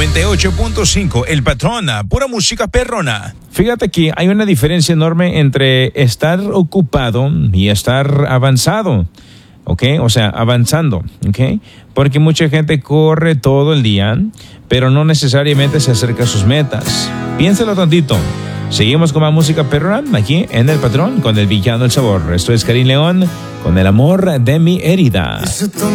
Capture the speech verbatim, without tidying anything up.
noventa y ocho punto cinco, El Patrón, pura música perrona. Fíjate que hay una diferencia enorme entre estar ocupado y estar avanzado, ¿ok? O sea, avanzando, ¿ok? Porque mucha gente corre todo el día, pero no necesariamente se acerca a sus metas. Piénsalo tantito. Seguimos con más música perrona aquí en El Patrón con el villano del sabor. Esto es Karim León con El amor de mi herida.